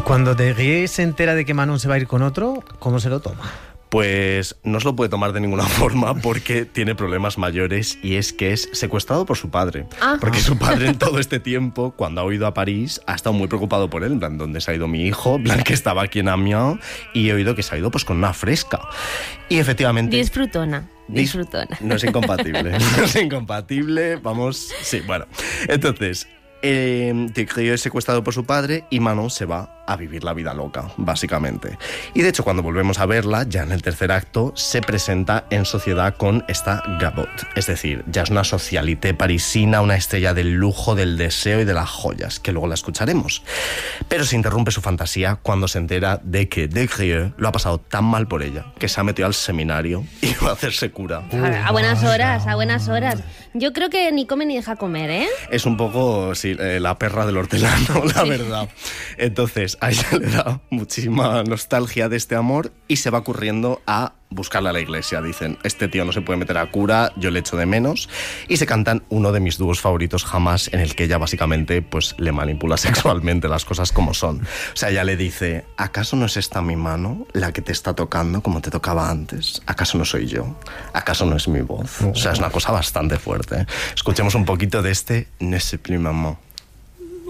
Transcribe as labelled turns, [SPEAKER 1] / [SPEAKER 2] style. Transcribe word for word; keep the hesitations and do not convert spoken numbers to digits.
[SPEAKER 1] cuando Desgrieux se entera de que Manon se va a ir con otro, ¿cómo se lo toma?
[SPEAKER 2] Pues no se lo puede tomar de ninguna forma porque tiene problemas mayores, y es que es secuestrado por su padre.
[SPEAKER 3] Ah.
[SPEAKER 2] Porque su padre en todo este tiempo, cuando ha ido a París, ha estado muy preocupado por él. En plan, ¿dónde se ha ido mi hijo? En plan, que estaba aquí en Amiens, y he oído que se ha ido pues con una fresca. Y efectivamente...
[SPEAKER 3] Disfrutona. Disfrutona.
[SPEAKER 2] No es incompatible. No es incompatible. Vamos... Sí, bueno. Entonces... Eh, Desgrieux es secuestrado por su padre y Manon se va a vivir la vida loca, básicamente. Y de hecho, cuando volvemos a verla, ya en el tercer acto, se presenta en sociedad con esta Gabot. Es decir, ya es una socialité parisina, una estrella del lujo, del deseo y de las joyas, que luego la escucharemos. Pero se interrumpe su fantasía cuando se entera de que Desgrieux lo ha pasado tan mal por ella que se ha metido al seminario y va a hacerse cura.
[SPEAKER 3] A, a buenas horas, a buenas horas. Yo creo que ni come ni deja comer, ¿eh?
[SPEAKER 2] Es un poco, sí, eh, la perra del hortelano, la sí. verdad. Entonces, a ella le da muchísima nostalgia de este amor y se va corriendo a buscarla a la iglesia. Dicen, este tío no se puede meter a cura, yo le echo de menos. Y se cantan uno de mis dúos favoritos jamás, en el que ella básicamente pues le manipula sexualmente, las cosas como son. O sea, ella le dice, ¿acaso no es esta mi mano la que te está tocando como te tocaba antes? ¿Acaso no soy yo? ¿Acaso no es mi voz? O sea, es una cosa bastante fuerte. Escuchemos un poquito de este Ne sais plus maman.